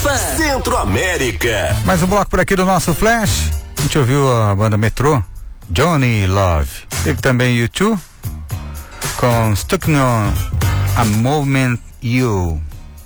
fã. Centro-América. Mais um bloco por aqui do nosso Flash. A gente ouviu a banda Metrô, Johnny Love. Teve também U2 com Stuck on a Moment You.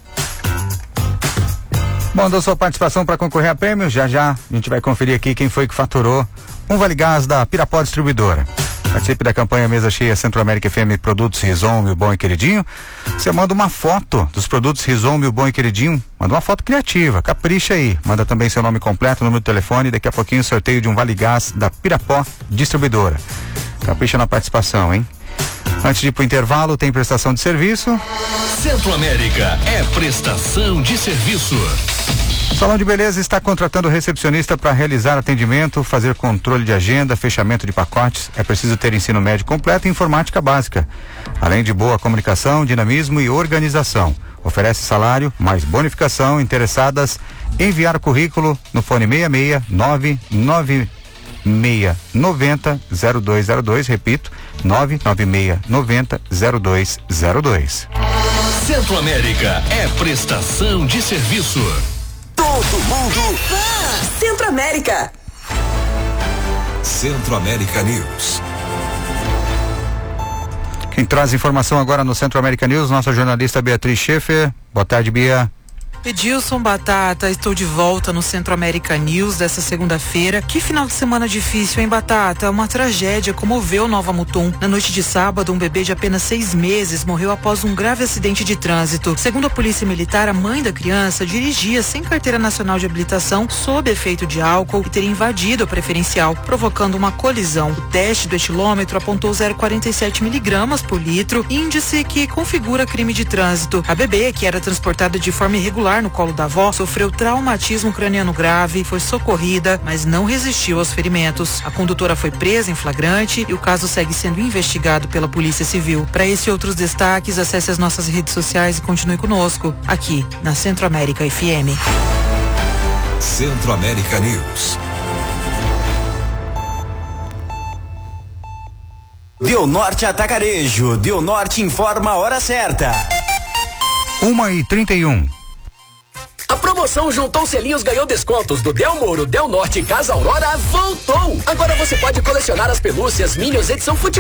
Bom, dou sua participação para concorrer a prêmios. Já a gente vai conferir aqui quem foi que faturou um Vale Gás da Pirapó Distribuidora. Participe da campanha Mesa Cheia Centro-América FM Produtos Rizom, Meu Bom e Queridinho. Você manda uma foto dos produtos Rizom, Meu Bom e Queridinho. Manda uma foto criativa, capricha aí. Manda também seu nome completo, número de telefone. Daqui a pouquinho sorteio de um Vale Gás da Pirapó Distribuidora. Capricha na participação, hein? Antes de ir pro intervalo, tem prestação de serviço. Centro-América é prestação de serviço. Salão de Beleza está contratando recepcionista para realizar atendimento, fazer controle de agenda, fechamento de pacotes. É preciso ter ensino médio completo e informática básica, além de boa comunicação, dinamismo e organização. Oferece salário mais bonificação. Interessadas, enviar o currículo no fone 66996900202, repito, 996900202. Centro-América é prestação de serviço. Todo mundo Fã. Centro-América. Centro-América News. Quem traz informação agora no Centro-América News, nossa jornalista Beatriz Schaefer. Boa tarde, Bia. Edilson Batata, estou de volta no Centro-América News dessa segunda-feira. Que final de semana difícil, hein, Batata? Uma tragédia comoveu Nova Mutum. Na noite de sábado, um bebê de apenas 6 meses morreu após um grave acidente de trânsito. Segundo a Polícia Militar, a mãe da criança dirigia sem carteira nacional de habilitação, sob efeito de álcool, e teria invadido a preferencial, provocando uma colisão. O teste do etilômetro apontou 0,47 miligramas por litro, índice que configura crime de trânsito. A bebê, que era transportada de forma irregular no colo da avó, sofreu traumatismo craniano grave, foi socorrida, mas não resistiu aos ferimentos. A condutora foi presa em flagrante e o caso segue sendo investigado pela Polícia Civil. Para esse e outros destaques, acesse as nossas redes sociais e continue conosco, aqui na Centro-América FM. Centro-América News. Deu Norte Atacarejo. Deu Norte informa a hora certa. 1h31. A promoção Juntou Selinhos ganhou descontos do Del Norte e Casa Aurora voltou! Agora você pode colecionar as pelúcias Minions edição futebol